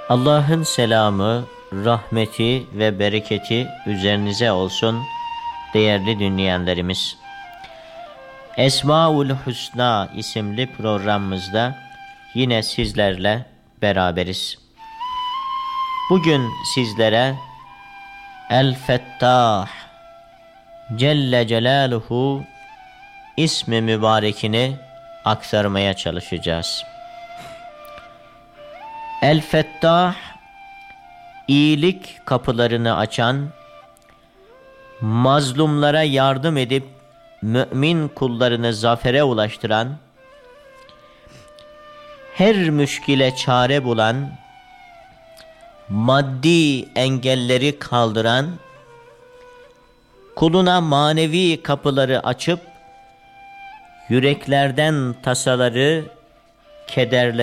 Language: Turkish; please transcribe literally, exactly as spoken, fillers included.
Allah'ın selamı, rahmeti ve bereketi üzerinize olsun değerli dinleyenlerimiz. Esmaül Hüsna isimli programımızda yine sizlerle beraberiz. Bugün sizlere El-Fettah Celle Celaluhu ismi mübarekini aktarmaya çalışacağız. El-Fettah, iyilik kapılarını açan, mazlumlara yardım edip mümin kullarını zafere ulaştıran, her müşkile çare bulan, maddi engelleri kaldıran, kuluna manevi kapıları açıp yüreklerden tasaları, kederleri